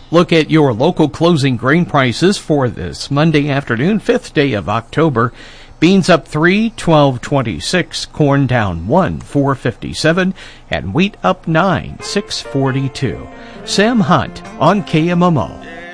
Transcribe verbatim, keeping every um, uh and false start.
Look at your local closing grain prices for this Monday afternoon, fifth day of October. Beans up three, twelve twenty-six. Corn down one, four fifty-seven, and wheat up nine, six forty-two. Sam Hunt on K M M O.